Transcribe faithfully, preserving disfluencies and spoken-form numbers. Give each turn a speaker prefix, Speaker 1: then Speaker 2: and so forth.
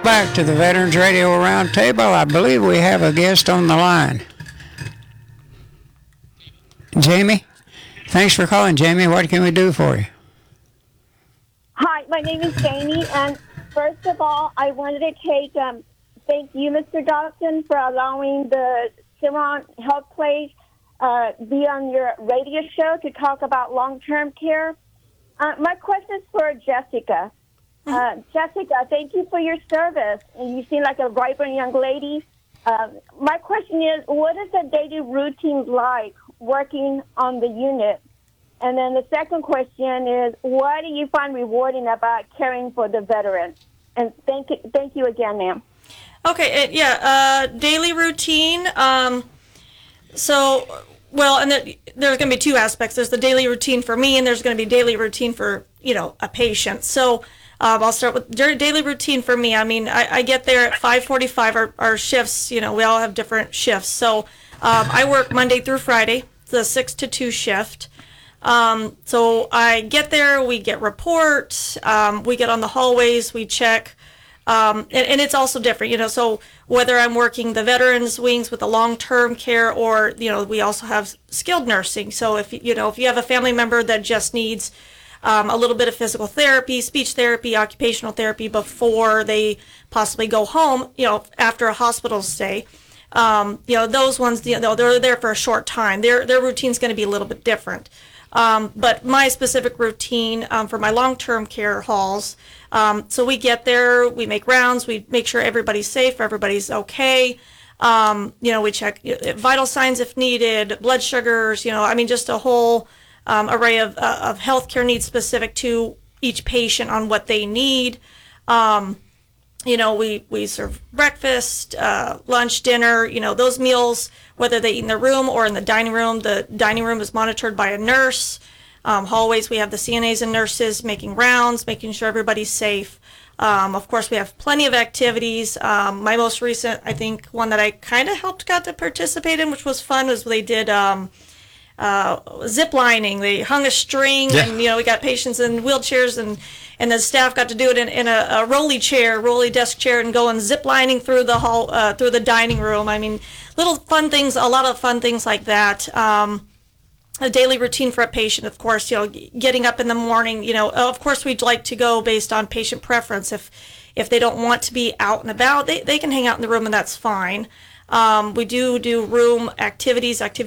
Speaker 1: back to the Veterans Radio Roundtable. I believe we have a guest on the line. Jamie? Thanks for calling, Jamie. What can we do for you?
Speaker 2: Hi, my name is Jamie, and first of all, I wanted to take um, thank you, Mister Dawson, for allowing the Cimarron Health Place uh, be on your radio show to talk about long-term care. Uh, my question is for Jessica. Uh, Jessica, thank you for your service, and you seem like a vibrant young lady. Uh, my question is, what is the daily routine like working on the unit? And then the second question is, what do you find rewarding about caring for the veteran? And thank you, thank you again, ma'am.
Speaker 3: Okay, uh, yeah, uh, daily routine. Um, so, well, and the, there's going to be two aspects. There's the daily routine for me, and there's going to be daily routine for, you know, a patient. So um, I'll start with daily routine for me. I mean, I, I get there at five forty-five. Our, our shifts, you know, we all have different shifts. So um, I work Monday through Friday, the six to two shift. Um, so I get there, we get reports, um, we get on the hallways, we check, um, and, and it's also different, you know, so whether I'm working the veterans wings with the long-term care, or, you know, we also have skilled nursing. So if, you know, if you have a family member that just needs, um, a little bit of physical therapy, speech therapy, occupational therapy before they possibly go home, you know, after a hospital stay, um, you know, those ones, you know, they're there for a short time. Their, their routine's going to be a little bit different. Um, but my specific routine um, for my long-term care halls, um, so we get there, we make rounds, we make sure everybody's safe, everybody's okay. Um, you know, we check vital signs if needed, blood sugars, you know, I mean, just a whole um, array of, uh, of healthcare needs specific to each patient on what they need. Um, you know, we, we serve breakfast, uh, lunch, dinner, you know, those meals, whether they eat in the room or in the dining room. The dining room is monitored by a nurse. Um, hallways, we have the C N As and nurses making rounds, making sure everybody's safe. Um, of course, we have plenty of activities. Um, my most recent, I think, one that I kind of helped got to participate in, which was fun, was they did um, uh, zip lining. They hung a string, yeah. and, you know, we got patients in wheelchairs, and and the staff got to do it in, in a, a rolly chair, rolly desk chair, and go and zip lining through the hall, uh, through the dining room. I mean, little fun things, a lot of fun things like that. Um, a daily routine for a patient, of course, you know, getting up in the morning, you know, of course we'd like to go based on patient preference. If if they don't want to be out and about, they, they can hang out in the room, and that's fine. Um, we do do room activities, activities